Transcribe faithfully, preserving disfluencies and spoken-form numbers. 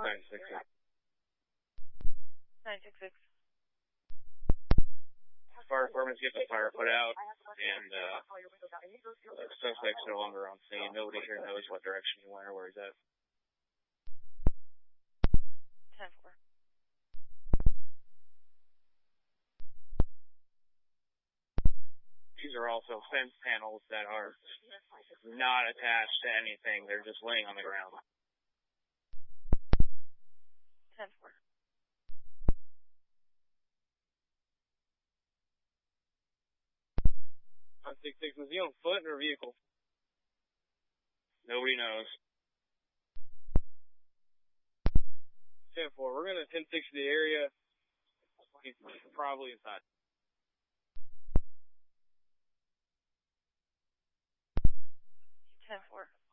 nine six six. nine six six. Fire department's getting the fire put out, and uh, the suspect's no longer on scene. Nobody here knows what direction he went or where he's at. ten four. These are also fence panels that are not attached to anything. They're just laying on the ground. ten four. nine six six, was he on foot or vehicle? Nobody knows. ten four, we're going to ten six to the area. He's probably inside. ten four.